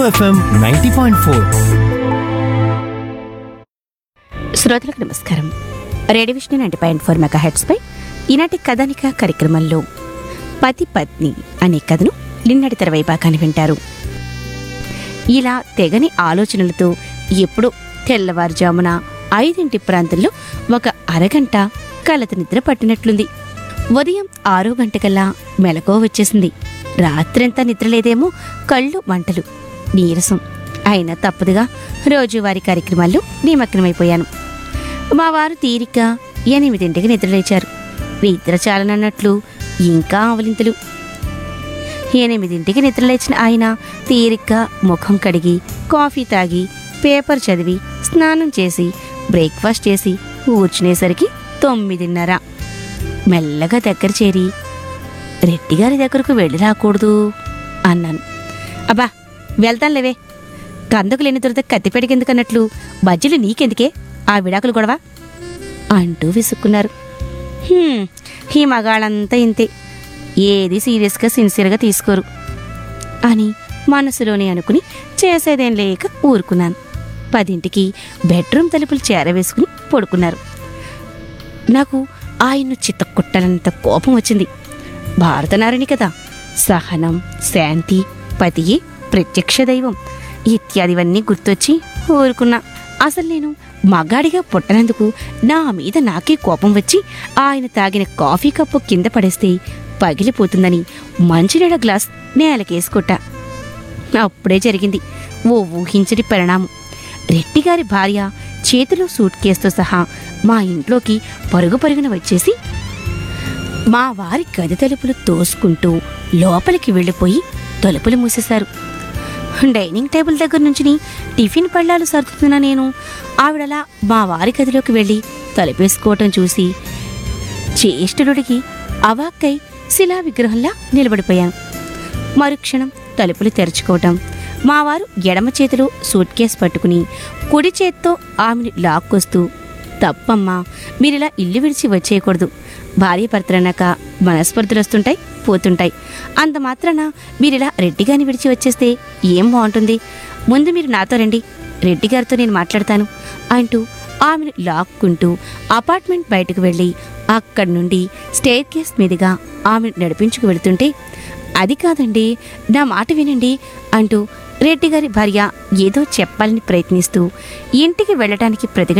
FM 90.4. శ్రోతలకు నమస్కారం. Radio Vishnu 90.4 megahertz పై ఈనాటి కథానిక కార్యక్రమంలో పతి పత్ని అనే కథను నిన్నటి తెరవై భాగాన్ని వింటారు. ఇలా తెగని ఆలోచనలతో ఎప్పుడో తెల్లవారుజామున 5 ప్రాంతంలో ఒక అరగంట కలత నిద్ర పట్టినట్లుంది. ఉదయం 6 గంటకల్లా మెలకువ వచ్చేసింది. రాత్రంతా నిద్రలేదేమో, కళ్ళు మంటలు, నీరసం. అయినా తప్పదుగా రోజువారీ కార్యక్రమాల్లో నిమగ్నమైపోయాను. మా వారు తీరిక 8ంటికి నిద్రలేచారు. నిద్ర చాలనన్నట్లు ఇంకా ఆవలింతలు. 8ంటికి నిద్రలేచిన ఆయన తీరిక ముఖం కడిగి, కాఫీ తాగి, పేపర్ చదివి, స్నానం చేసి, బ్రేక్ఫాస్ట్ చేసి కూర్చునేసరికి 9:30. మెల్లగా దగ్గర చేరి, రెడ్డిగారి దగ్గరకు వెళ్ళి రాకూడదు అన్నాను. అబ్బా వెళ్తానులేవే, కందకు లేని దొరద కత్తిపెడికెందుకన్నట్లు బజ్జీలు నీకెందుకే ఆ విడాకులు గొడవ అంటూ విసుక్కున్నారు. ఈ మగాళ్ళంతా ఇంతే, ఏది సీరియస్గా సిన్సియర్గా తీసుకోరు అని మనసులోనే అనుకుని చేసేదేం లేక ఊరుకున్నాను. 10ంటికి బెడ్రూమ్ తలుపులు చేరవేసుకుని పడుకున్నారు. నాకు ఆయన్ను చిత్తకొట్టాలంత కోపం వచ్చింది. భారతనారిని కదా, సహనం, శాంతి, పతియే ప్రత్యక్ష దైవం ఇత్యాదివన్నీ గుర్తొచ్చి ఊరుకున్నా. అసలు నేను మగాడిగా పుట్టనందుకు నా మీద నాకే కోపం వచ్చి ఆయన తాగిన కాఫీ కప్పు కింద పడేస్తే పగిలిపోతుందని మంచినీళ్ళ గ్లాస్ నేలకేసుకొట్టా. అప్పుడే జరిగింది ఓ ఊహించని పరిణామం. రెడ్డిగారి భార్య చేతిలో సూట్ కేసుతో సహా మా ఇంట్లోకి పరుగు పరుగున వచ్చేసి మా వారి గది తలుపులు తోసుకుంటూ లోపలికి వెళ్ళిపోయి తలుపులు మూసేశారు. డైనింగ్ టేబుల్ దగ్గర నుంచి టిఫిన్ పళ్ళాలు సర్దుతున్నా నేను ఆవిడలా మా వారి గదిలోకి వెళ్ళి తలుపేసుకోవటం చూసి చేష్టలుడికి అవాక్కై శిలా విగ్రహంలా నిలబడిపోయాను. మరుక్షణం తలుపులు తెరుచుకోవటం, మా వారు ఎడమ చేతిలో సూట్ కేసు పట్టుకుని కుడి చేత్తో ఆమెను లాక్కొస్తూ, తప్పమ్మా, మీరిలా ఇల్లు విడిచి వచ్చేయకూడదు. భార్య భర్తలన్నాక మనస్పర్ధలు వస్తుంటాయి, పోతుంటాయి. అంత మాత్రాన మీరిలా రెడ్డిగారిని విడిచి వచ్చేస్తే ఏం బాగుంటుంది. ముందు మీరు నాతో రండి, రెడ్డిగారితో నేను మాట్లాడతాను అంటూ ఆమెను లాక్కుంటూ అపార్ట్మెంట్ బయటకు వెళ్ళి అక్కడి నుండి స్టేర్ కేస్ మీదుగా ఆమెను నడిపించుకు వెళుతుంటే, అది కాదండి, నా మాట వినండి అంటూ రెడ్డిగారి భార్య ఏదో చెప్పాలని ప్రయత్నిస్తూ ఇంటికి వెళ్ళటానికి